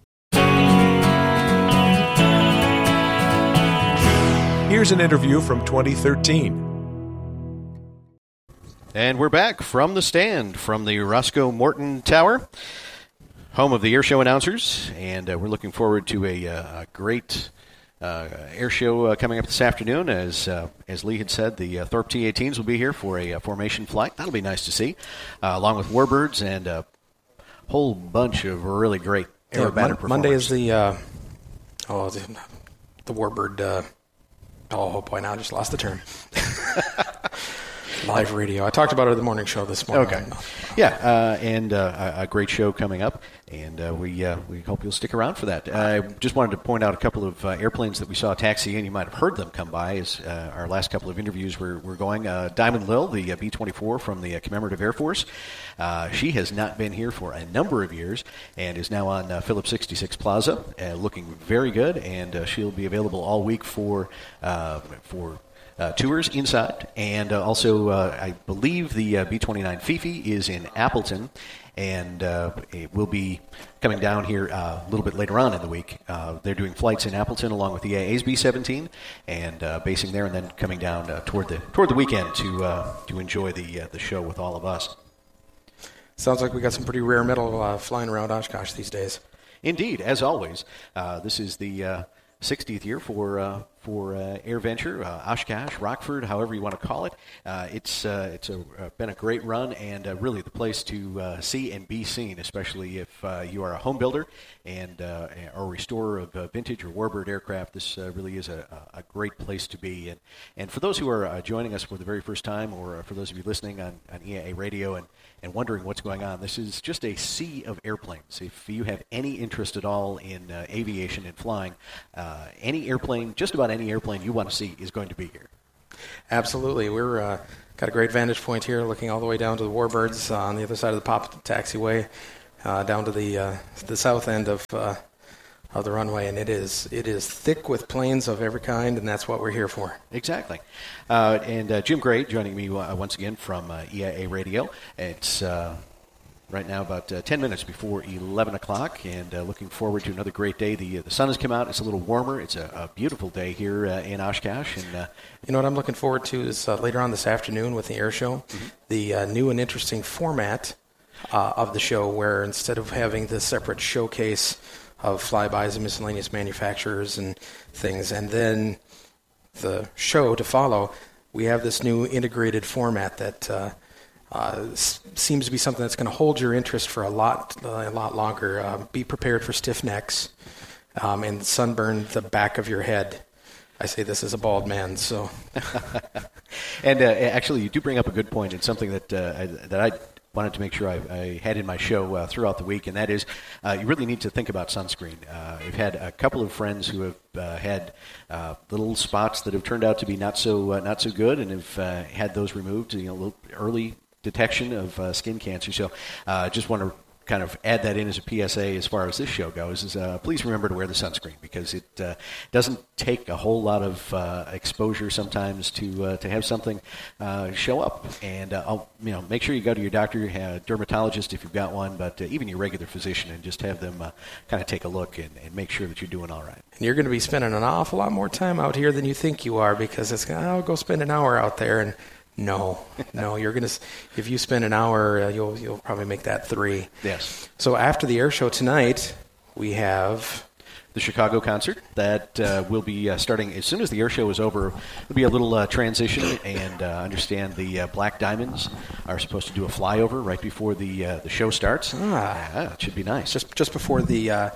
Here's an interview from 2013. And we're back from the stand from the Roscoe Morton Tower, home of the air show announcers. And we're looking forward to a great air show coming up this afternoon. As Lee had said, the Thorpe T-18s will be here for a formation flight. That'll be nice to see, along with Warbirds and a whole bunch of really great aerobatic performers. Monday is the Warbird. Oh boy, now I just lost the term. Live radio. I talked about it at the morning show this morning. Okay. Yeah, and a great show coming up, and we hope you'll stick around for that. I just wanted to point out a couple of airplanes that we saw taxi in. You might have heard them come by as our last couple of interviews were going. Diamond Lil, the B-24 from the Commemorative Air Force. She has not been here for a number of years and is now on Phillips 66 Plaza, looking very good, and she'll be available all week for tours inside, and also I believe the B-29 Fifi is in Appleton, and it will be coming down here a little bit later on in the week. They're doing flights in Appleton along with EAA's B-17 and basing there, and then coming down toward the weekend to enjoy the show with all of us. Sounds like we got some pretty rare metal flying around Oshkosh these days. Indeed, as always. This is the 60th year for AirVenture, Oshkosh, Rockford, however you want to call it. It's been a great run and really the place to see and be seen, especially if you are a home builder and or restorer of vintage or warbird aircraft. This really is a great place to be. And for those who are joining us for the very first time, or for those of you listening on EAA Radio and wondering what's going on, this is just a sea of airplanes. If you have any interest at all in aviation and flying, any airplane, just about any airplane you want to see is going to be here. Absolutely. We're got a great vantage point here, looking all the way down to the Warbirds on the other side of the Pop Taxiway, down to the south end of the runway, and it is thick with planes of every kind, and that's what we're here for. Exactly. And Jim Gray joining me once again from EAA Radio. It's right now about 10 minutes before 11 o'clock, and looking forward to another great day. The sun has come out. It's a little warmer. It's a beautiful day here in Oshkosh. And you know what I'm looking forward to is later on this afternoon with the air show, the new and interesting format of the show, where instead of having the separate showcase of flybys and miscellaneous manufacturers and things, and then the show to follow, we have this new integrated format that seems to be something that's going to hold your interest for a lot longer. Be prepared for stiff necks and sunburn the back of your head. I say this as a bald man, so. And actually, you do bring up a good point, and something that I wanted to make sure I had in my show throughout the week, and that is you really need to think about sunscreen. We've had a couple of friends who have had little spots that have turned out to be not so good, and have had those removed. A little early detection of skin cancer. So just want to kind of add that in as a PSA as far as this show goes, is please remember to wear the sunscreen, because it doesn't take a whole lot of exposure sometimes to have something show up. And I'll make sure you go to your doctor, dermatologist if you've got one, but even your regular physician, and just have them kind of take a look and make sure that you're doing all right. And you're going to be spending an awful lot more time out here than you think you are, because it's I'll go spend an hour out there, and No, you're going to, if you spend an hour, you'll probably make that 3. Yes. So after the air show tonight, we have the Chicago concert that will be starting as soon as the air show is over. There'll be a little transition, and understand the Black Diamonds are supposed to do a flyover right before the show starts. Yeah, it should be nice. Just before the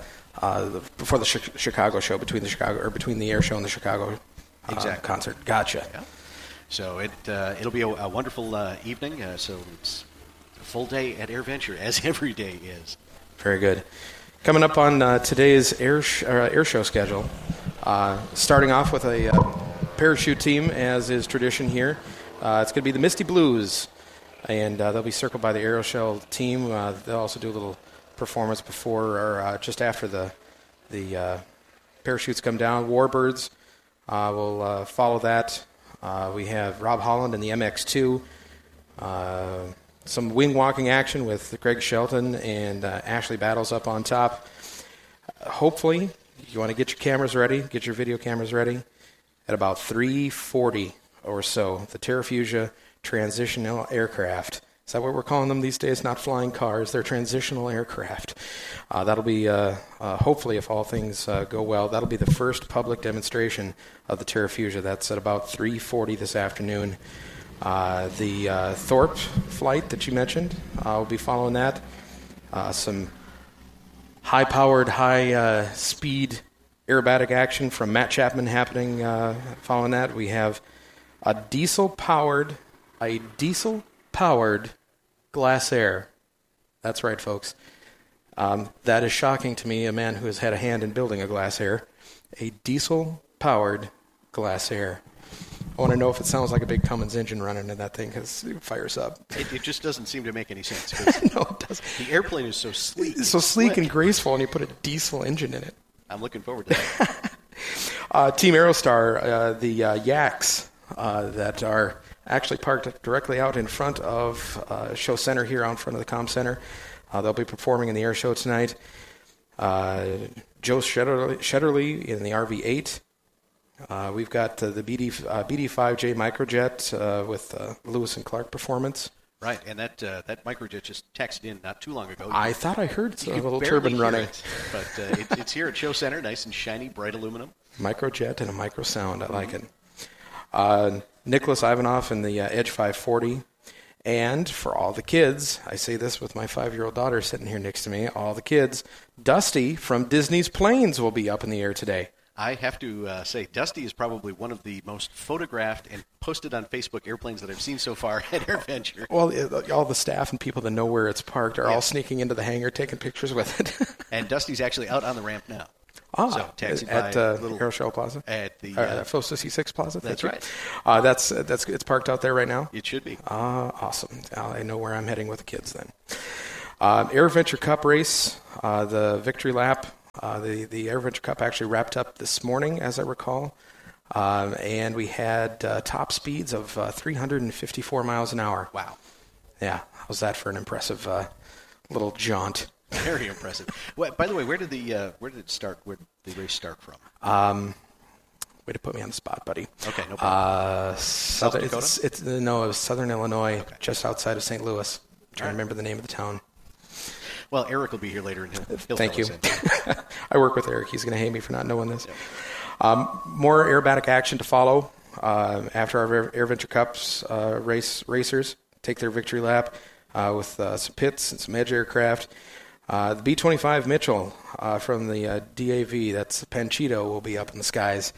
Chicago show, between the air show and the Chicago concert. Gotcha. Yeah. So it'll be a wonderful evening. So it's a full day at AirVenture, as every day is. Very good. Coming up on today's air show schedule, starting off with a parachute team, as is tradition here. It's going to be the Misty Blues, and they'll be circled by the Aero Shell team. They'll also do a little performance before or just after the parachutes come down. Warbirds will follow that. We have Rob Holland and the MX2. Some wing walking action with Greg Shelton and Ashley Battles up on top. Hopefully, you want to get your cameras ready, get your video cameras ready. At about 3:40 or so, the Terrafugia transitional aircraft. Is that what we're calling them these days? Not flying cars. They're transitional aircraft. That'll be, hopefully, if all things go well, that'll be the first public demonstration of the Terrafugia. That's at about 3:40 this afternoon. The Thorpe flight that you mentioned, will be following that. Some high-powered, high-speed aerobatic action from Matt Chapman happening following that. We have a diesel-powered Glasair. That's right, folks. That is shocking to me, a man who has had a hand in building a Glasair. A diesel-powered Glasair. I want to know if it sounds like a big Cummins engine running in that thing, because it fires up. It just doesn't seem to make any sense. No, it doesn't. The airplane is so sleek. It's so sleek and graceful, and you put a diesel engine in it. I'm looking forward to that. Team Aerostar, the Yaks that are actually parked directly out in front of Show Center here, out in front of the Comm Center. They'll be performing in the air show tonight. Joe Shetterly in the RV-8. We've got the BD5J Microjet with Lewis and Clark performance. Right, and that Microjet just texted in not too long ago. I thought I heard a little turbine running. But it's here at Show Center, nice and shiny, bright aluminum. Microjet and a micro sound, I like it. Nicholas Ivanov in the Edge 540. And for all the kids, I say this with my 5-year-old daughter sitting here next to me, all the kids, Dusty from Disney's Planes will be up in the air today. I have to say, Dusty is probably one of the most photographed and posted on Facebook airplanes that I've seen so far at AirVenture. Well, all the staff and people that know where it's parked are all sneaking into the hangar taking pictures with it. And Dusty's actually out on the ramp now. So at Aeroshell Plaza? At the FOSA C6 Plaza? That's right. It's parked out there right now? It should be. Awesome. I know where I'm heading with the kids then. AirVenture Cup race, the victory lap. The AirVenture Cup actually wrapped up this morning, as I recall. And we had top speeds of 354 miles an hour. Wow. Yeah. How's that for an impressive little jaunt? Very impressive. Well, by the way, where did it start? Where did the race start from? Way to put me on the spot, buddy. Okay, no problem. South Dakota? No, it was Southern Illinois, just outside of St. Louis. I'm trying to remember the name of the town. Well, Eric will be here later, and he'll Thank you. I work with Eric. He's going to hate me for not knowing this. Yep. More aerobatic action to follow after our AirVenture Cups racers take their victory lap with some pits and some edge aircraft. The B-25 Mitchell from the DAV, that's Panchito, will be up in the skies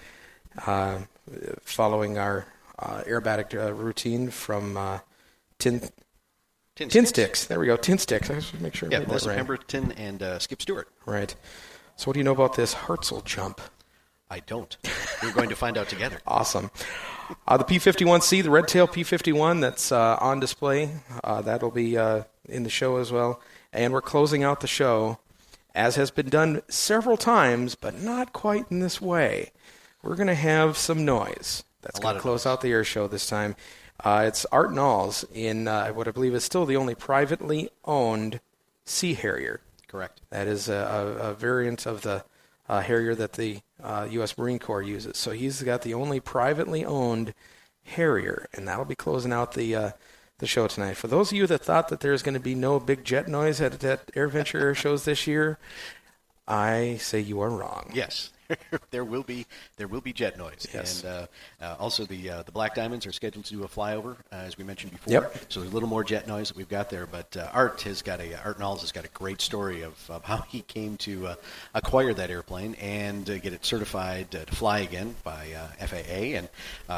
following our aerobatic routine from Tin Sticks. There we go, Tin Sticks. I just make sure I made that right. Pemberton and Skip Stewart. Right. So what do you know about this Hartzell jump? I don't. We're going to find out together. Awesome. The P-51C, the red tail P-51 that's on display, that'll be in the show as well. And we're closing out the show, as has been done several times, but not quite in this way. We're going to have some noise. That's going to close out the air show this time. It's Art Knowles in what I believe is still the only privately owned Sea Harrier. Correct. That is a variant of the Harrier that the U.S. Marine Corps uses. So he's got the only privately owned Harrier, and that'll be closing out the show tonight. For those of you that thought that there's going to be no big jet noise at AirVenture air shows this year, I say you are wrong. Yes. There will be jet noise. Yes. And also the Black Diamonds are scheduled to do a flyover, as we mentioned before. Yep. So there's a little more jet noise that we've got there. But Art Knowles has got a great story of how he came to acquire that airplane and get it certified to fly again by FAA. And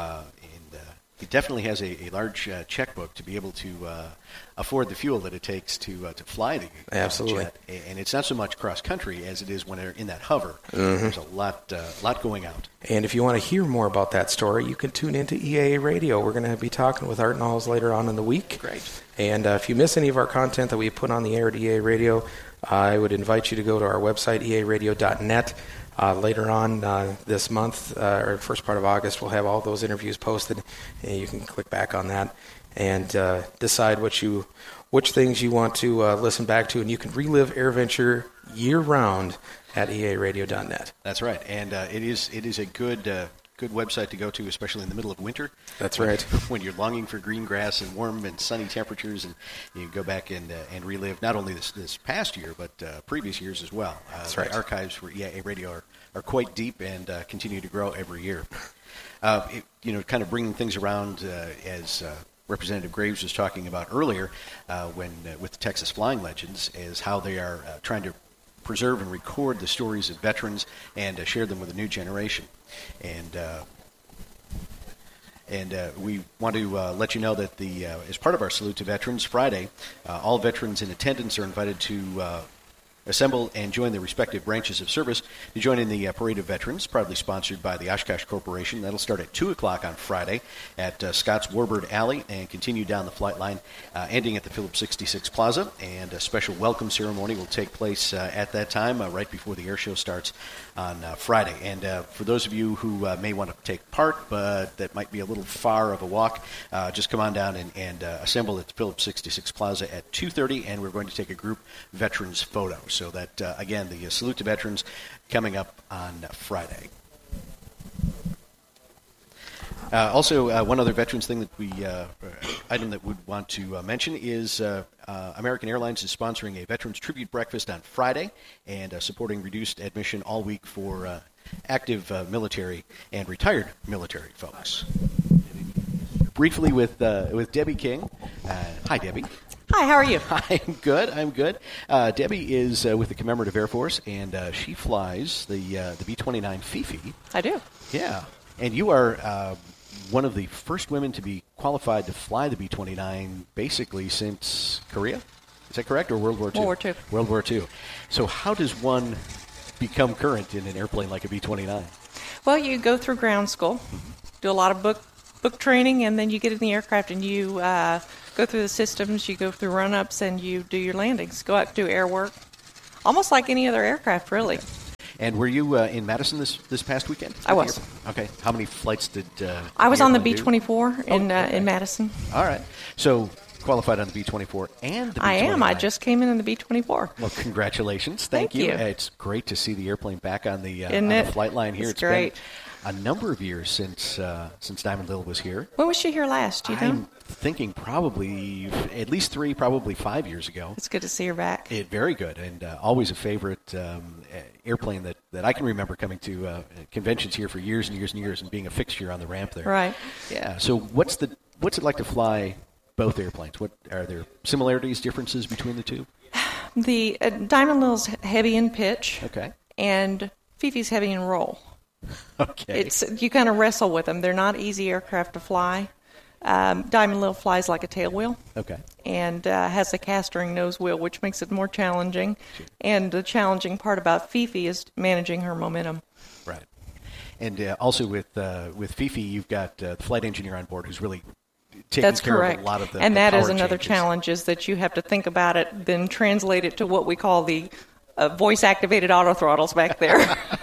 he definitely has a large checkbook to be able to afford the fuel that it takes to fly the Absolutely. jet. And it's not so much cross-country as it is when they're in that hover. Mm-hmm. There's a lot going out. And if you want to hear more about that story, you can tune into EAA Radio. We're going to be talking with Art Knowles later on in the week. Great. And if you miss any of our content that we put on the air at EAA Radio, I would invite you to go to our website, earadio.net. Later on this month, or first part of August, we'll have all those interviews posted, and you can click back on that and decide which things you want to listen back to, and you can relive AirVenture year-round at earadio.net. That's right, and it is a good website to go to, especially in the middle of winter. That's right. When you're longing for green grass and warm and sunny temperatures, and you can go back and relive not only this past year, but previous years as well. That's right. The archives for EAA Radio are quite deep and continue to grow every year. Kind of bringing things around as Representative Graves was talking about earlier with the Texas Flying Legends, is how they are trying to preserve and record the stories of veterans and share them with a new generation. And we want to let you know that as part of our Salute to Veterans Friday, all veterans in attendance are invited to assemble and join their respective branches of service to join in the Parade of Veterans, proudly sponsored by the Oshkosh Corporation. That'll start at 2 o'clock on Friday at Scott's Warbird Alley and continue down the flight line, ending at the Phillips 66 Plaza. And a special welcome ceremony will take place at that time, right before the air show starts on Friday. And for those of you who may want to take part, but that might be a little far of a walk, just come on down and assemble at the Phillips 66 Plaza at 2:30, and we're going to take a group veterans photo. So that, again, the Salute to Veterans coming up on Friday. Also, one other veterans thing that we item that we'd want to mention is American Airlines is sponsoring a Veterans Tribute Breakfast on Friday and supporting reduced admission all week for active military and retired military folks. Briefly with Debbie King. Hi, Debbie. Hi, how are you? I'm good. Debbie is with the Commemorative Air Force, and she flies the B-29 Fifi. I do. Yeah. And you are one of the first women to be qualified to fly the B-29 basically since Korea. Is that correct, or World War II? World War II. World War II. So how does one become current in an airplane like a B-29? Well, you go through ground school, do a lot of book training, and then you get in the aircraft and you go through the systems, you go through run-ups, and you do your landings. Go out and do air work, almost like any other aircraft, really. And were you in Madison this past weekend? I was. Okay. How many flights did I was on the B-24 in Madison. All right. So qualified on the B-24 and the B-29. I am. I just came in the B-24. Well, congratulations. Thank you. It's great to see the airplane back on the flight line here. It's great. Been a number of years since Diamond Lil was here. When was she here last? Do you know? I'm thinking probably at least 3, probably 5 years ago. It's good to see her back. Very good, and always a favorite airplane that I can remember coming to conventions here for years and years and years and being a fixture on the ramp there. Right. Yeah. So what's it like to fly both airplanes? What are there similarities, differences between the two? The Diamond Lil's heavy in pitch. Okay. And Fifi's heavy in roll. Okay. You kind of wrestle with them. They're not easy aircraft to fly. Diamond Lil flies like a tailwheel. Okay. And has a castering nose wheel, which makes it more challenging. Sure. And the challenging part about Fifi is managing her momentum. Right. And also with Fifi, you've got the flight engineer on board who's really taking care of a lot of the and that is changes. another challenge, is that you have to think about it, then translate it to what we call the voice-activated autothrottles back there.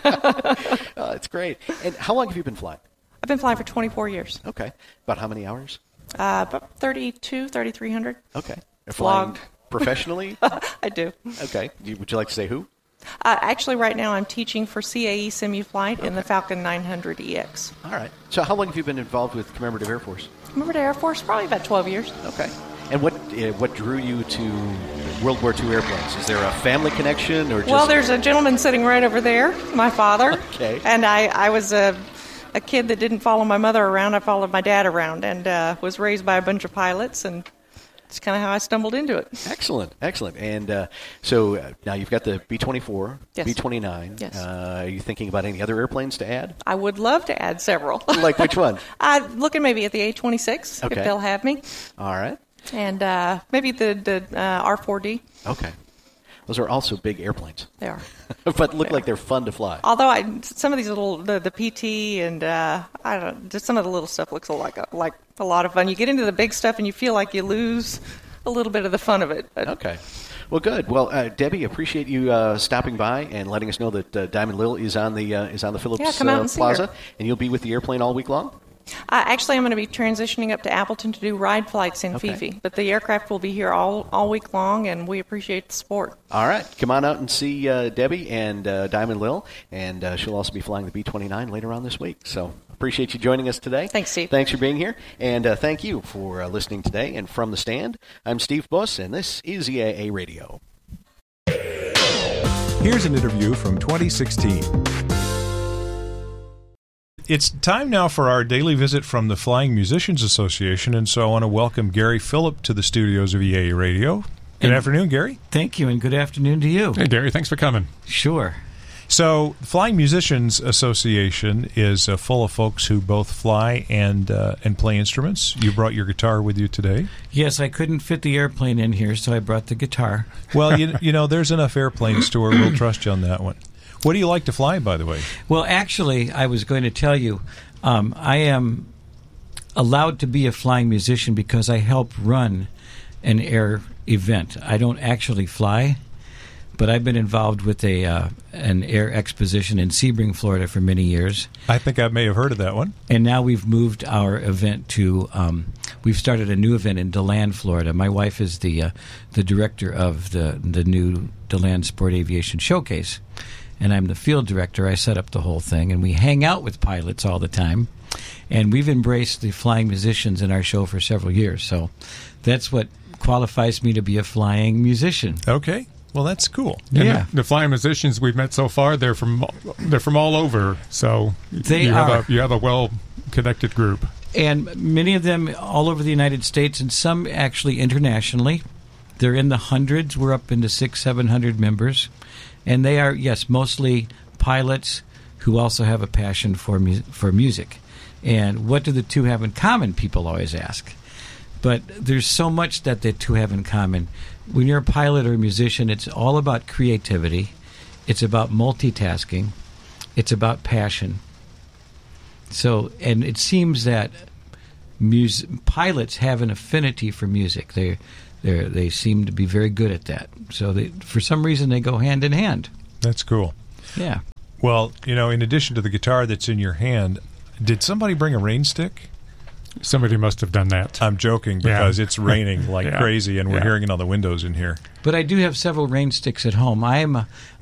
It's great. And how long have you been flying? I've been flying for 24 years. Okay. About how many hours? About 3,300. Okay. You're flying professionally? I do. Okay. Would you like to say who? Actually, right now I'm teaching for CAE Simuflight in the Falcon 900EX. All right. So how long have you been involved with Commemorative Air Force? Commemorative Air Force, probably about 12 years. Okay. And what drew you to World War II airplanes? Is there a family connection, or just... Well, there's a gentleman sitting right over there, my father. Okay. And I was a kid that didn't follow my mother around. I followed my dad around, and was raised by a bunch of pilots, and it's kind of how I stumbled into it. Excellent. And so now you've got the B-24, yes. B-29. Yes. Are you thinking about any other airplanes to add? I would love to add several. Like which one? I'm looking maybe at the A-26, okay. if they'll have me. All right. And maybe the R4D. Okay. Those are also big airplanes. They are. But look like they're fun to fly. Although some of these little, the PT and I don't know, just some of the little stuff looks like a lot of fun. You get into the big stuff and you feel like you lose a little bit of the fun of it. Okay. Well, good. Well, Debbie, appreciate you stopping by and letting us know that Diamond Lil is on the Phillips Plaza, and you'll be with the airplane all week long. Actually, I'm going to be transitioning up to Appleton to do ride flights in Fifi. But the aircraft will be here all week long, and we appreciate the support. All right. Come on out and see Debbie and Diamond Lil, and she'll also be flying the B-29 later on this week. So appreciate you joining us today. Thanks, Steve. Thanks for being here, and thank you for listening today. And from the stand, I'm Steve Buss, and this is EAA Radio. Here's an interview from 2016. It's time now for our daily visit from the Flying Musicians Association, and so I want to welcome Gary Phillip to the studios of EAA Radio. Good afternoon, Gary. Thank you, and good afternoon to you. Hey, Gary, thanks for coming. Sure. So, the Flying Musicians Association is full of folks who both fly and play instruments. You brought your guitar with you today. Yes, I couldn't fit the airplane in here, so I brought the guitar. Well, you know, there's enough airplanes to where we'll trust you on that one. What do you like to fly, by the way? Well, actually, I was going to tell you, I am allowed to be a flying musician because I help run an air event. I don't actually fly, but I've been involved with an air exposition in Sebring, Florida for many years. I think I may have heard of that one. And now we've moved our event to, we've started a new event in DeLand, Florida. My wife is the director of the new DeLand Sport Aviation Showcase, and I'm the field director. I set up the whole thing, and we hang out with pilots all the time. And we've embraced the flying musicians in our show for several years. So that's what qualifies me to be a flying musician. Okay. Well, that's cool. And yeah. The flying musicians we've met so far, they're from all over. So you have a well-connected group. And many of them all over the United States, and some actually internationally. They're in the hundreds. We're up into 600-700 members. And they are, yes, mostly pilots who also have a passion for music. And what do the two have in common, people always ask. But there's so much that the two have in common. When you're a pilot or a musician, it's all about creativity. It's about multitasking. It's about passion. So, and it seems that pilots have an affinity for music. They seem to be very good at that. So, for some reason, they go hand in hand. That's cool. Yeah. Well, you know, in addition to the guitar that's in your hand, did somebody bring a rain stick? Somebody must have done that. I'm joking because it's raining like crazy, and we're hearing it on the windows in here. But I do have several rain sticks at home. I am